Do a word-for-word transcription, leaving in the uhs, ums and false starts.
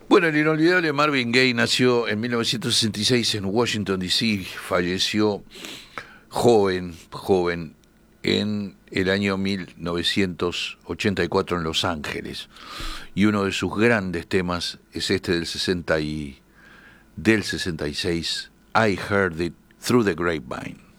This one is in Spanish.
Bueno, el inolvidable Marvin Gaye nació en mil novecientos sesenta y seis en Washington, D C, falleció joven, joven, en el año mil novecientos ochenta y cuatro en Los Ángeles. Y uno de sus grandes temas es este del sesenta y, del sesenta y seis, I Heard It Through the Grapevine.